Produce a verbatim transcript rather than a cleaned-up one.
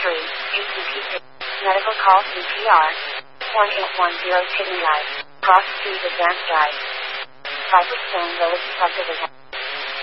three, U P P. Medical call C P R. one eight one zero Kidney Life. Cross Street Advanced Drive. Cypress Stone Village Subdivision.